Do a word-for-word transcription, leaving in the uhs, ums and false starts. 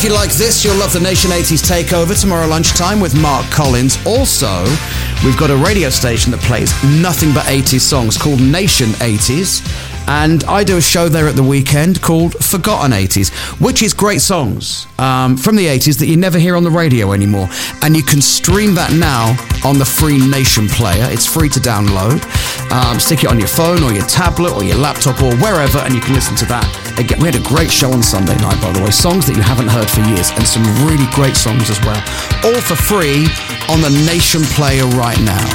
If you like this, you'll love the Nation eighties Takeover tomorrow lunchtime with Mark Collins. Also, we've got a radio station that plays nothing but eighties songs called Nation eighties. And I do a show there at the weekend called Forgotten eighties, which is great songs um, from the eighties that you never hear on the radio anymore. And you can stream that now on the free Nation player. It's free to download. Um, stick it on your phone or your tablet or your laptop or wherever, and you can listen to that. Again, we had a great show on Sunday night, by the way. Songs that you haven't heard for years, and some really great songs as well. All for free on the Nation player right now.